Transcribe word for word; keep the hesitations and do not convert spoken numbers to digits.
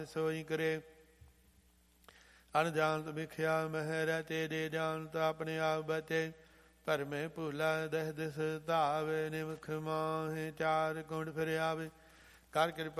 ਸੋਈ ਕਰੇ। ਅਣਜਾਣਤ ਵਿਖਿਆ ਮਹਿ ਰਹਤੇ ਦੇ ਜਾਣਤ ਆਪਣੇ ਆਪ ਬਤੇ। ਭਰਮੇ ਭੂਲਾ ਦਹ ਦਿਸ ਧਾਵੇ ਨਿਮਖ ਮਾਹੇ ਚਾਰ ਗੁਣ ਫਿਰ ਆਵੇ। ਕਰ ਕਿਰਪਾ